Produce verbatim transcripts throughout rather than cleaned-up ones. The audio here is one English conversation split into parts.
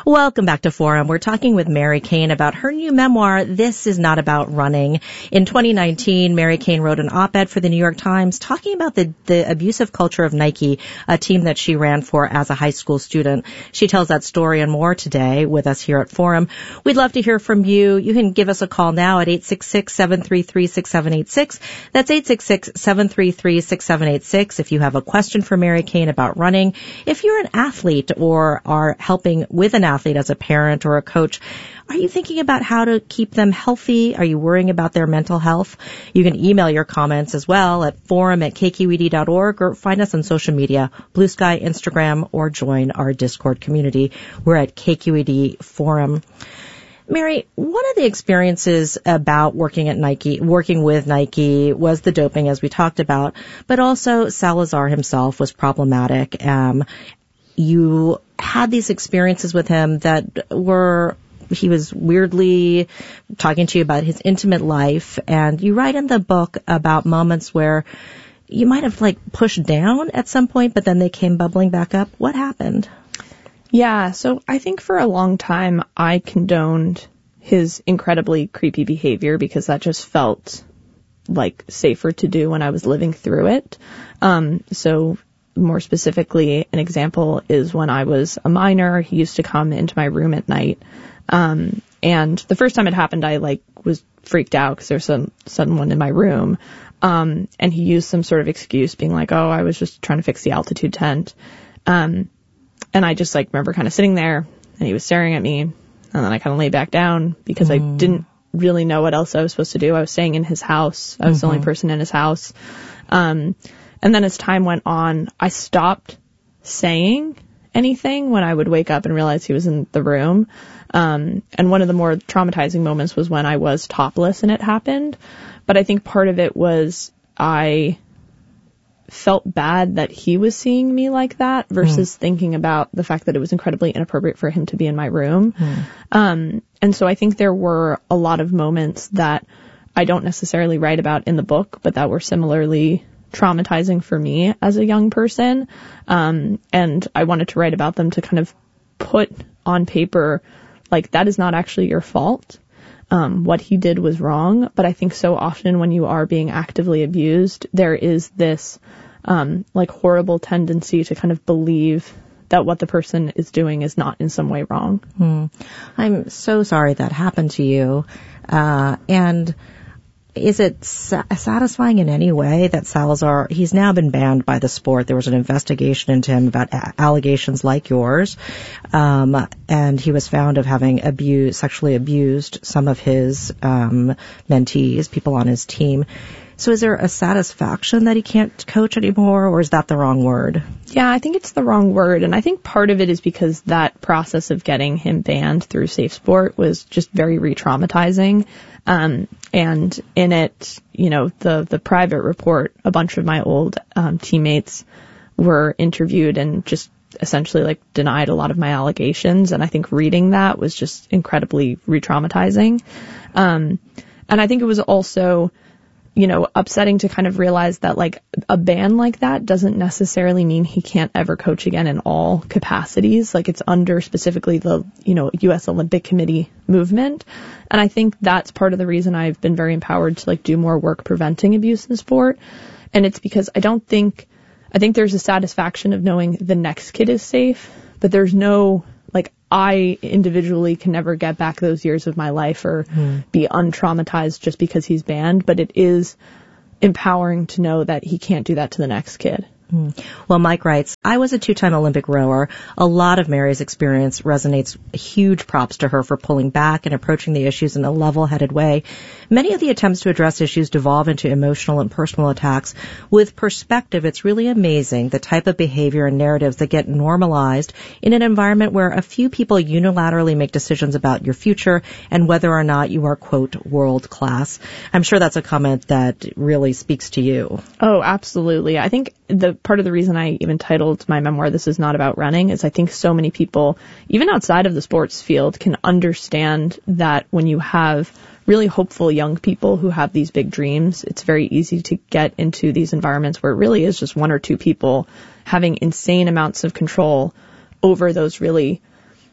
Welcome back to Forum. We're talking with Mary Cain about her new memoir, This Is Not About Running. In twenty nineteen, Mary Cain wrote an op-ed for the New York Times talking about the, the abusive culture of Nike, a team that she ran for as a high school student. She tells that story and more today with us here at Forum. We'd love to hear from you. You can give us a call now at eight six six, seven three three, six seven eight six. That's eight six six, seven three three, six seven eight six if you have a question for Mary Cain about running. If you're an athlete or are helping with an athlete as a parent or a coach, are you thinking about how to keep them healthy? Are you worrying about their mental health? You can email your comments as well at forum at k q e d dot org or find us on social media, Blue Sky, Instagram, or join our Discord community. We're at K Q E D Forum. Mary, one of the experiences about working at Nike, working with Nike, was the doping, as we talked about, but also Salazar himself was problematic. Um, you had these experiences with him that were, he was weirdly talking to you about his intimate life, and you write in the book about moments where you might have like pushed down at some point, but then they came bubbling back up. What happened? Yeah, so I think for a long time I condoned his incredibly creepy behavior because that just felt like safer to do when I was living through it. Um, so more specifically, an example is when I was a minor, he used to come into my room at night. Um, and the first time it happened, I like was freaked out because there was some someone in my room. Um, and he used some sort of excuse being like, oh, I was just trying to fix the altitude tent. Um, and I just like remember kind of sitting there and he was staring at me, and then I kind of lay back down because mm. I didn't really know what else I was supposed to do. I was staying in his house. I was mm-hmm. the only person in his house. Um, and then as time went on, I stopped saying anything when I would wake up and realize he was in the room. Um, and one of the more traumatizing moments was when I was topless and it happened. But I think part of it was I felt bad that he was seeing me like that versus mm. thinking about the fact that it was incredibly inappropriate for him to be in my room. Mm. Um, and so I think there were a lot of moments that I don't necessarily write about in the book, but that were similarly traumatizing for me as a young person. Um, and I wanted to write about them to kind of put on paper, like, that is not actually your fault. Um, what he did was wrong. But I think so often when you are being actively abused, there is this, um, like horrible tendency to kind of believe that what the person is doing is not in some way wrong. Hmm. I'm so sorry that happened to you. Uh, and is it sa- satisfying in any way that Salazar, he's now been banned by the sport. There was an investigation into him about a- allegations like yours. Um, and he was found of having abused, sexually abused some of his, um, mentees, people on his team. So is there a satisfaction that he can't coach anymore, or is that the wrong word? Yeah, I think it's the wrong word. And I think part of it is because that process of getting him banned through Safe Sport was just very re-traumatizing. Um, and in it, you know, the, the private report, a bunch of my old, um, teammates were interviewed and just essentially like denied a lot of my allegations. And I think reading that was just incredibly re-traumatizing. Um, and I think it was also, you know, upsetting to kind of realize that like a ban like that doesn't necessarily mean he can't ever coach again in all capacities. Like it's under specifically the, you know, U S Olympic Committee movement. And I think that's part of the reason I've been very empowered to like do more work preventing abuse in sport. And it's because I don't think, I think there's a satisfaction of knowing the next kid is safe, but there's no, like, I individually can never get back those years of my life or mm. be untraumatized just because he's banned, but it is empowering to know that he can't do that to the next kid. Well, Mike writes, I was a two-time Olympic rower. A lot of Mary's experience resonates. Huge props to her for pulling back and approaching the issues in a level-headed way. Many of the attempts to address issues devolve into emotional and personal attacks. With perspective, it's really amazing the type of behavior and narratives that get normalized in an environment where a few people unilaterally make decisions about your future and whether or not you are, quote, world class. I'm sure that's a comment that really speaks to you. Oh, absolutely. I think the part of the reason I even titled my memoir, This Is Not About Running, is I think so many people, even outside of the sports field, can understand that when you have really hopeful young people who have these big dreams, it's very easy to get into these environments where it really is just one or two people having insane amounts of control over those really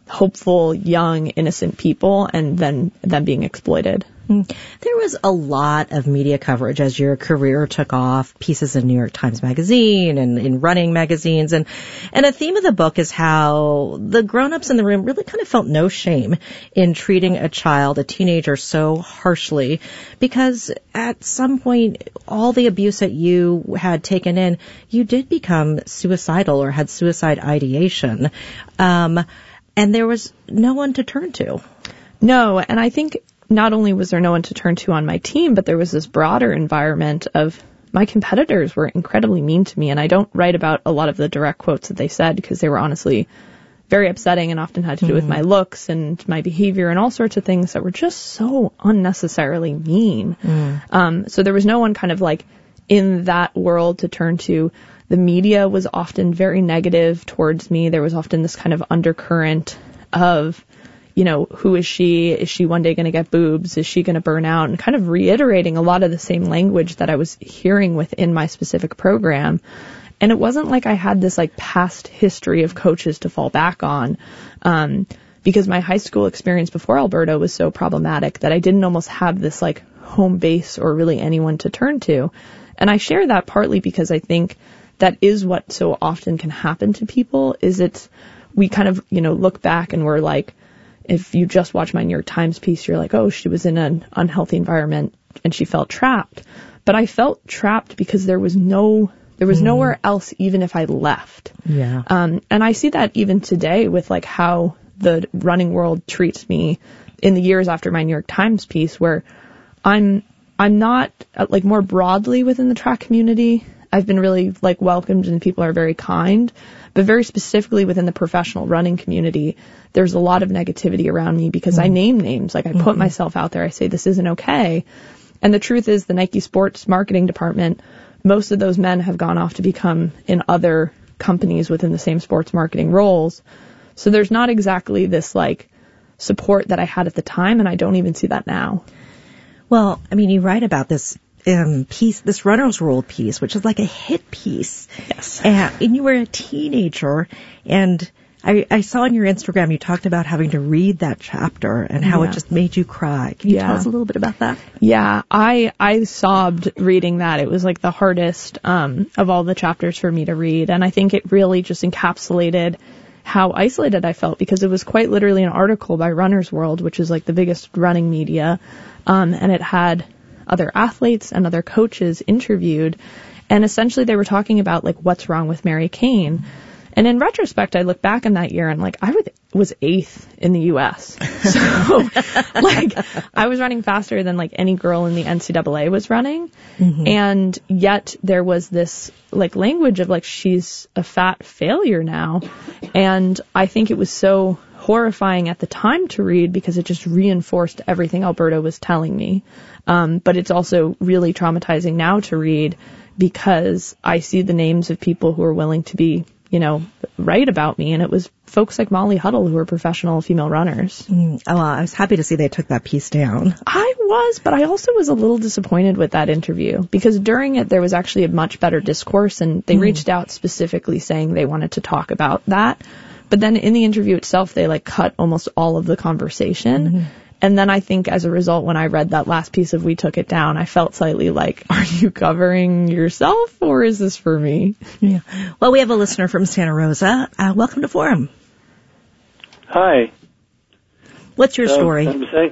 hopeful, young, innocent people, and then them being exploited. There was a lot of media coverage as your career took off, pieces in New York Times Magazine and in running magazines. And, and a theme of the book is how the grown-ups in the room really kind of felt no shame in treating a child, a teenager, so harshly, because at some point, all the abuse that you had taken in, you did become suicidal or had suicide ideation. Um, and there was no one to turn to. No, and I think not only was there no one to turn to on my team, but there was this broader environment of my competitors were incredibly mean to me. And I don't write about a lot of the direct quotes that they said because they were honestly very upsetting and often had to do mm-hmm. with my looks and my behavior and all sorts of things that were just so unnecessarily mean. Mm. Um, so there was no one kind of like in that world to turn to. The media was often very negative towards me. There was often this kind of undercurrent of, you know, who is she? Is she one day going to get boobs? Is she going to burn out? And kind of reiterating a lot of the same language that I was hearing within my specific program. And it wasn't like I had this like past history of coaches to fall back on, um, because my high school experience before Alberta was so problematic that I didn't almost have this like home base or really anyone to turn to. And I share that partly because I think that is what so often can happen to people is it's, we kind of, you know, look back and we're like, if you just watch my New York Times piece, you're like, oh, she was in an unhealthy environment and she felt trapped. But I felt trapped because there was no, there was mm. nowhere else even if I left. Yeah. Um, and I see that even today with like how the running world treats me in the years after my New York Times piece where I'm, I'm not like more broadly within the track community. I've been really like welcomed and people are very kind. But very specifically within the professional running community, there's a lot of negativity around me because mm. I name names. Like I put mm-hmm. myself out there. I say this isn't okay. And the truth is the Nike Sports Marketing Department, most of those men have gone off to become in other companies within the same sports marketing roles. So there's not exactly this like support that I had at the time, and I don't even see that now. Well, I mean, you write about this Um, piece, this Runner's World piece, which is like a hit piece. Yes. And, and you were a teenager, and I, I saw on your Instagram you talked about having to read that chapter and how yeah. it just made you cry. Can you yeah. tell us a little bit about that? Yeah, I I sobbed reading that. It was like the hardest um, of all the chapters for me to read, and I think it really just encapsulated how isolated I felt because it was quite literally an article by Runner's World, which is like the biggest running media, um, and it had other athletes and other coaches interviewed, and essentially they were talking about like what's wrong with Mary Cain. And in retrospect, I look back on that year and like I was eighth in the U S So like I was running faster than like any girl in the N C double A was running. Mm-hmm. And yet there was this like language of like she's a fat failure now. And I think it was so horrifying at the time to read because it just reinforced everything Alberta was telling me. Um, but it's also really traumatizing now to read because I see the names of people who are willing to be, you know, write about me. And it was folks like Molly Huddle who are professional female runners. Mm, oh, I was happy to see they took that piece down. I was, but I also was a little disappointed with that interview because during it there was actually a much better discourse and they mm. reached out specifically saying they wanted to talk about that. But then in the interview itself, they like cut almost all of the conversation. Mm-hmm. And then I think as a result, when I read that last piece of We Took It Down, I felt slightly like, are you covering yourself or is this for me? Yeah. Well, we have a listener from Santa Rosa. Uh, welcome to Forum. Hi. What's your so, story?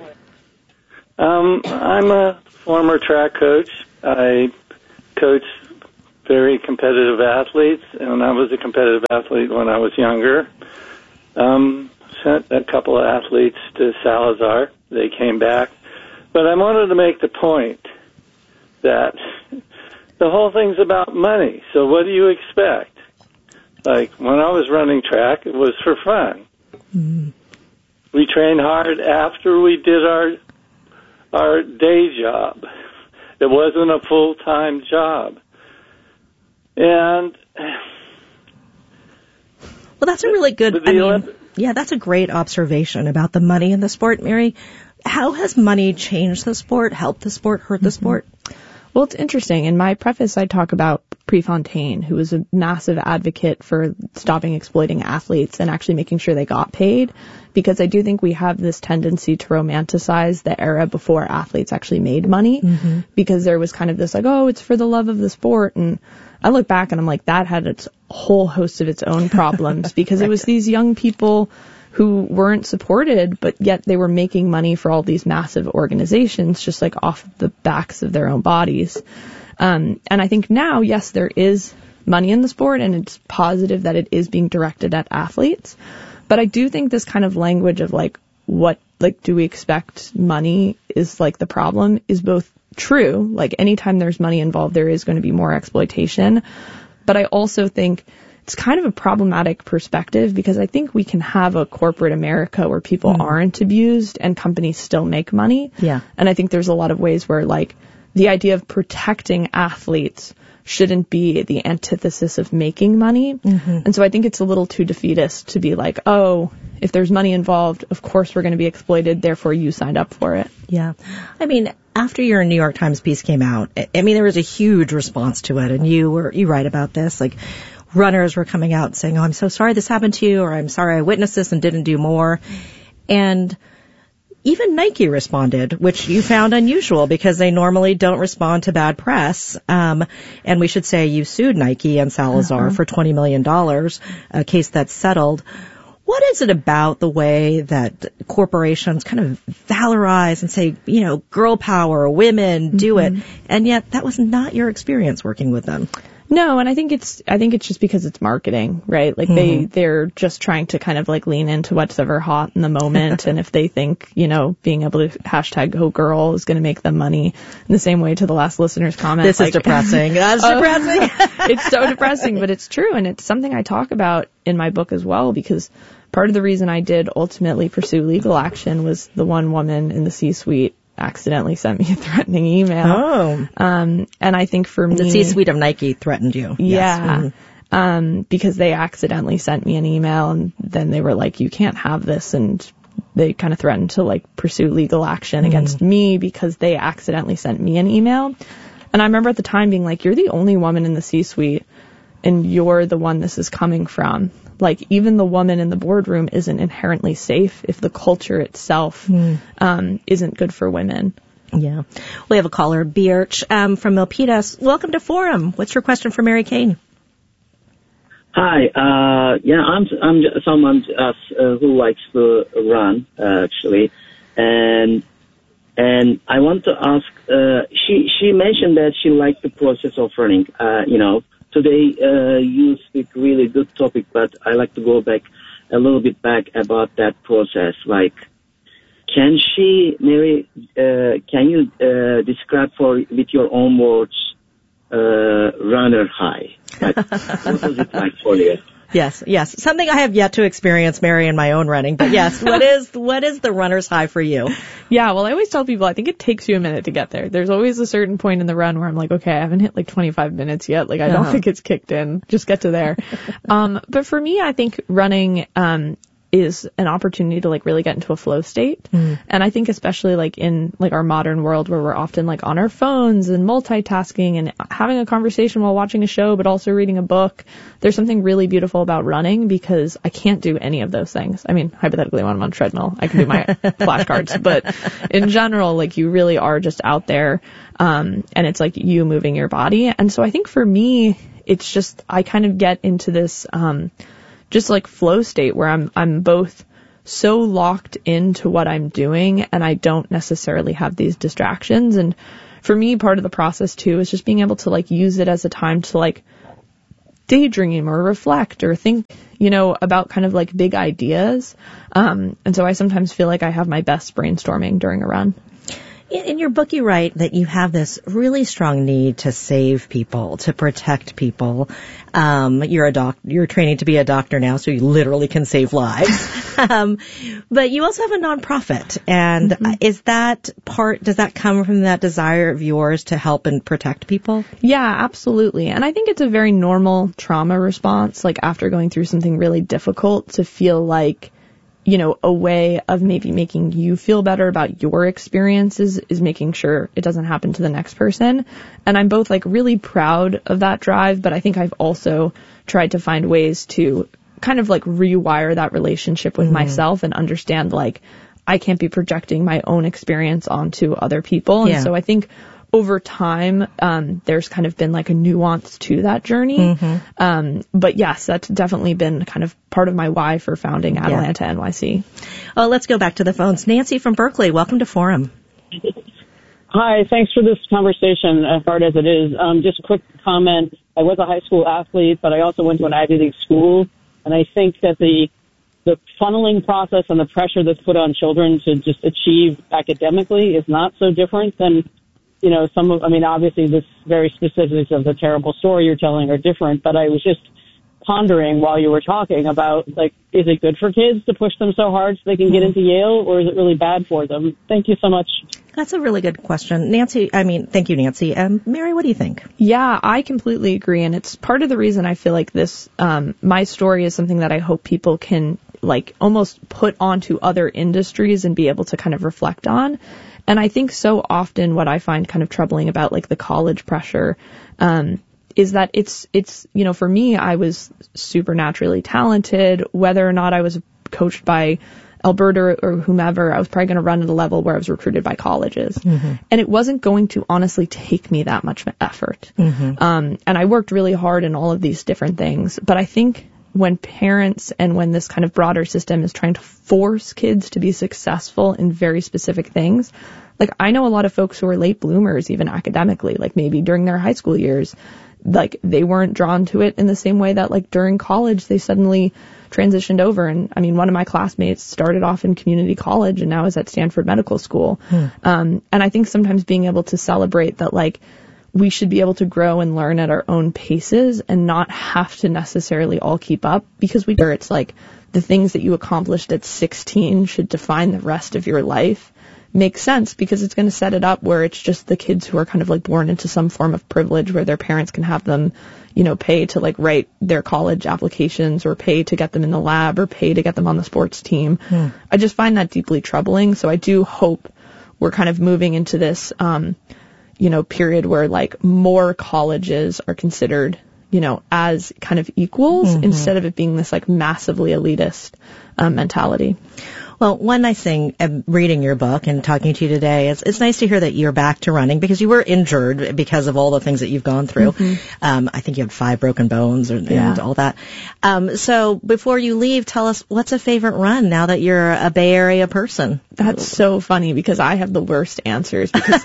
Um, I'm a former track coach. I coach very competitive athletes, and I was a competitive athlete when I was younger. Um, sent a couple of athletes to Salazar. They came back. But I wanted to make the point that the whole thing's about money. So what do you expect? Like, when I was running track, it was for fun. Mm-hmm. We trained hard after we did our our day job. It wasn't a full-time job. And well, that's a really good, I mean, yeah, that's a great observation about the money in the sport, Mary. How has money changed the sport, helped the sport, hurt the mm-hmm. sport? Well, it's interesting. In my preface, I talk about Prefontaine, who was a massive advocate for stopping exploiting athletes and actually making sure they got paid, because I do think we have this tendency to romanticize the era before athletes actually made money, mm-hmm. because there was kind of this like, oh, it's for the love of the sport. And I look back and I'm like, that had its whole host of its own problems because right. It was these young people who weren't supported, but yet they were making money for all these massive organizations just like off the backs of their own bodies. Um, and I think now, yes, there is money in the sport and it's positive that it is being directed at athletes. But I do think this kind of language of like, what, like, do we expect money is like the problem is both true. Like anytime there's money involved, there is going to be more exploitation. But I also think it's kind of a problematic perspective because I think we can have a corporate America where people mm. aren't abused and companies still make money. Yeah. And I think there's a lot of ways where like the idea of protecting athletes shouldn't be the antithesis of making money. Mm-hmm. And so I think it's a little too defeatist to be like, oh, if there's money involved, of course we're going to be exploited, therefore you signed up for it. Yeah. I mean, after your New York Times piece came out, I mean, there was a huge response to it, and you were, you write about this, like, runners were coming out saying, oh, I'm so sorry this happened to you, or I'm sorry I witnessed this and didn't do more. And even Nike responded, which you found unusual because they normally don't respond to bad press. Um, and we should say you sued Nike and Salazar uh-huh. for twenty million dollars, a case that's settled. What is it about the way that corporations kind of valorize and say, you know, girl power, women, do mm-hmm. it, and yet that was not your experience working with them? No, and I think it's I think it's just because it's marketing, right? Like mm-hmm. they they're just trying to kind of like lean into what's ever hot in the moment, and if they think, you know, being able to hashtag Go Girl is going to make them money, in the same way to the last listener's comment. This like, is depressing. That's uh, depressing. It's so depressing, but it's true, and it's something I talk about in my book as well, because part of the reason I did ultimately pursue legal action was the one woman in the C-suite accidentally sent me a threatening email. Oh. Um, and I think for me... The C-suite of Nike threatened you. Yeah. Yes. Mm-hmm. Um, because they accidentally sent me an email and then they were like, you can't have this. And they kind of threatened to like pursue legal action mm-hmm. against me because they accidentally sent me an email. And I remember at the time being like, you're the only woman in the C-suite and you're the one this is coming from. Like, even the woman in the boardroom isn't inherently safe if the culture itself mm. um, isn't good for women. Yeah. We have a caller, Birch, um, from Milpitas. Welcome to Forum. What's your question for Mary Cain? Hi. Uh, yeah, I'm I'm someone uh, who likes to run, uh, actually, and and I want to ask. Uh, she she mentioned that she liked the process of running. Uh, you know. Today, uh, you speak really good topic, but I like to go back a little bit back about that process. Like, can she, Mary, uh, can you uh, describe for with your own words, uh, runner high? Like, what was it like for you? Yes, yes. Something I have yet to experience, Mary, in my own running. But yes, what is what is the runner's high for you? Yeah, well, I always tell people I think it takes you a minute to get there. There's always a certain point in the run where I'm like, okay, I haven't hit like twenty-five minutes yet. Like, I don't uh-huh. think it's kicked in. Just get to there. um, but for me, I think running um is an opportunity to like really get into a flow state. Mm. And I think especially like in like our modern world where we're often like on our phones and multitasking and having a conversation while watching a show, but also reading a book, there's something really beautiful about running because I can't do any of those things. I mean, hypothetically when I'm on treadmill, I can do my flashcards, but in general, like you really are just out there. Um, and it's like you moving your body. And so I think for me, it's just, I kind of get into this, um, just like flow state where I'm, I'm both so locked into what I'm doing and I don't necessarily have these distractions. And for me, part of the process too is just being able to like use it as a time to like daydream or reflect or think, you know, about kind of like big ideas. Um, and so I sometimes feel like I have my best brainstorming during a run. In your book, you write that you have this really strong need to save people, to protect people. Um, you're a doc, you're training to be a doctor now, so you literally can save lives. um, but you also have a nonprofit, and mm-hmm. is that part? Does that come from that desire of yours to help and protect people? Yeah, absolutely. And I think it's a very normal trauma response, like after going through something really difficult, to feel like you know, a way of maybe making you feel better about your experiences is making sure it doesn't happen to the next person. And I'm both like really proud of that drive, but I think I've also tried to find ways to kind of like rewire that relationship with mm-hmm. myself and understand like I can't be projecting my own experience onto other people. And yeah. so I think over time, um, there's kind of been like a nuance to that journey. Mm-hmm. Um, but yes, that's definitely been kind of part of my why for founding Atalanta yeah. N Y C. Well, let's go back to the phones. Nancy from Berkeley, welcome to Forum. Hi, thanks for this conversation, as hard as it is. Um, just a quick comment. I was a high school athlete, but I also went to an Ivy League school, and I think that the the funneling process and the pressure that's put on children to just achieve academically is not so different than you know, some of, I mean, obviously the very specifics of the terrible story you're telling are different, but I was just pondering while you were talking about, like, is it good for kids to push them so hard so they can get into Yale, or is it really bad for them? Thank you so much. That's a really good question. Nancy, I mean, thank you, Nancy. Um, Mary, what do you think? Yeah, I completely agree, and it's part of the reason I feel like this, um, my story is something that I hope people can, like, almost put onto other industries and be able to kind of reflect on. And I think so often what I find kind of troubling about like the college pressure, um, is that it's, it's, you know, for me, I was supernaturally talented, whether or not I was coached by Alberta or, or whomever, I was probably going to run at a level where I was recruited by colleges. Mm-hmm. And it wasn't going to honestly take me that much effort. Mm-hmm. Um, and I worked really hard in all of these different things, but I think when parents and when this kind of broader system is trying to force kids to be successful in very specific things, like I know a lot of folks who are late bloomers, even academically, like maybe during their high school years, like they weren't drawn to it in the same way that like during college they suddenly transitioned over. And I mean, one of my classmates started off in community college and now is at Stanford Medical School. Hmm. Um, and I think sometimes being able to celebrate that, like, we should be able to grow and learn at our own paces and not have to necessarily all keep up, because we, it's like the things that you accomplished at sixteen should define the rest of your life, makes sense, because it's going to set it up where it's just the kids who are kind of like born into some form of privilege where their parents can have them, you know, pay to like write their college applications or pay to get them in the lab or pay to get them on the sports team. Hmm. I just find that deeply troubling. So I do hope we're kind of moving into this, um, you know, period where like more colleges are considered, you know, as kind of equals mm-hmm. instead of it being this like massively elitist um, mentality. Well, one nice thing uh, reading your book and talking to you today is it's nice to hear that you're back to running, because you were injured because of all the things that you've gone through. Mm-hmm. Um, I think you had five broken bones or, yeah. and all that. Um, so before you leave, tell us what's a favorite run now that you're a Bay Area person. That's so funny because I have the worst answers because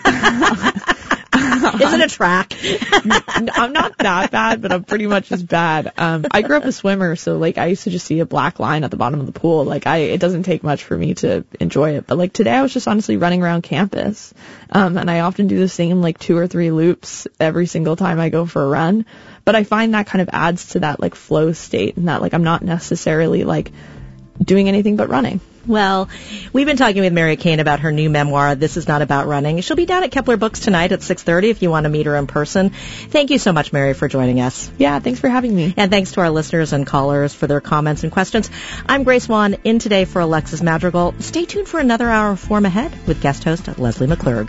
Is it a track? I'm not that bad, but I'm pretty much as bad. Um, I grew up a swimmer, so like I used to just see a black line at the bottom of the pool. Like I, it doesn't take much for me to enjoy it. But like today I was just honestly running around campus. Um, and I often do the same like two or three loops every single time I go for a run. But I find that kind of adds to that like flow state, and that like I'm not necessarily like doing anything but running. Well, we've been talking with Mary Cain about her new memoir, This Is Not About Running. She'll be down at Kepler Books tonight at six thirty if you want to meet her in person. Thank you so much, Mary, for joining us. Yeah, thanks for having me. And thanks to our listeners and callers for their comments and questions. I'm Grace Wan, in today for Alexis Madrigal. Stay tuned for another hour of Forum Ahead with guest host Leslie McClurg.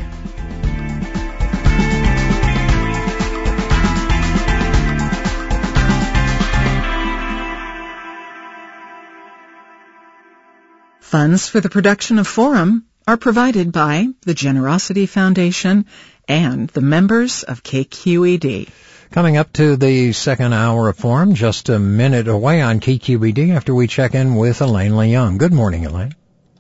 Funds for the production of Forum are provided by the Generosity Foundation and the members of K Q E D. Coming up to the second hour of Forum, just a minute away on K Q E D after we check in with Elaine Leung. Good morning, Elaine.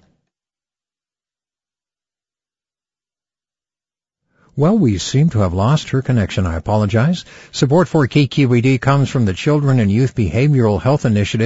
Well, we seem to have lost her connection. I apologize. Support for K Q E D comes from the Children and Youth Behavioral Health Initiative.